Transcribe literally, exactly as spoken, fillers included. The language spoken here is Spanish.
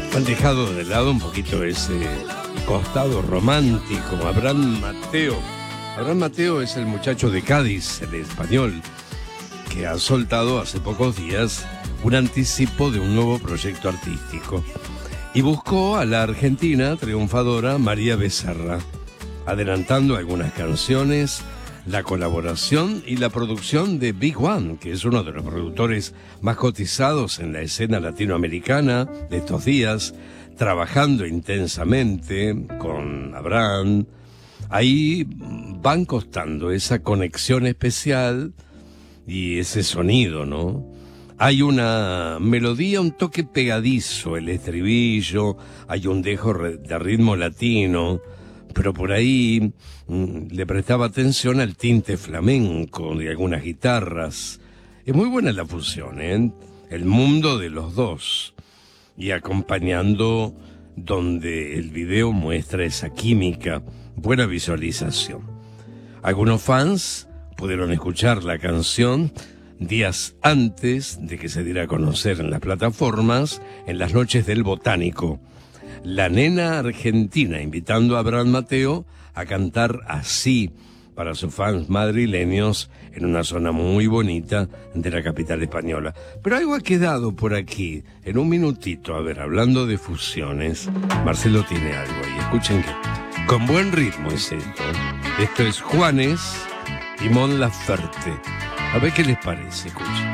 Han dejado de lado un poquito ese costado romántico. Abraham Mateo. Abraham Mateo es el muchacho de Cádiz, el español, que ha soltado hace pocos días un anticipo de un nuevo proyecto artístico. Y buscó a la argentina triunfadora María Becerra, adelantando algunas canciones, la colaboración y la producción de Big One, que es uno de los productores más cotizados en la escena latinoamericana de estos días, trabajando intensamente con Abraham. Ahí van costando esa conexión especial y ese sonido, ¿no? Hay una melodía, un toque pegadizo, el estribillo, hay un dejo de ritmo latino, pero por ahí mmm, le prestaba atención al tinte flamenco de algunas guitarras. Es muy buena la fusión, ¿eh? El mundo de los dos. Y acompañando donde el video muestra esa química, buena visualización. Algunos fans pudieron escuchar la canción días antes de que se diera a conocer en las plataformas, en las noches del Botánico. La nena argentina invitando a Abraham Mateo a cantar así para sus fans madrileños en una zona muy bonita de la capital española. Pero algo ha quedado por aquí, en un minutito, a ver, hablando de fusiones, Marcelo tiene algo ahí, escuchen que con buen ritmo es esto. Esto es Juanes y Mon Laferte. A ver qué les parece, escuchen.